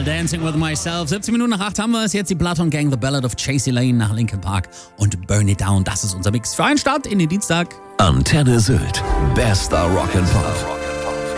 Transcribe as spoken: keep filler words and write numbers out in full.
Dancing with Myself. siebzehn Minuten nach acht haben wir es. Jetzt die Platon Gang, The Ballad of Chasey Lane nach Linkin Park und Burn It Down. Das ist unser Mix für einen Start in den Dienstag. Antenne Sylt. Bester Rock'n'Pop.